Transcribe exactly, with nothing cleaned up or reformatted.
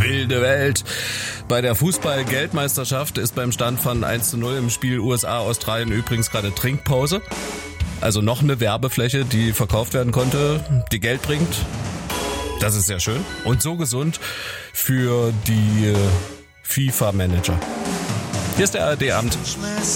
wilde Welt. Bei der Fußball-Geldmeisterschaft ist beim Stand von eins zu null im Spiel U S A-Australien übrigens gerade Trinkpause. Also noch eine Werbefläche, die verkauft werden konnte, die Geld bringt. Das ist sehr schön. Und so gesund für die FIFA-Manager. Hier ist der A R D-Abend.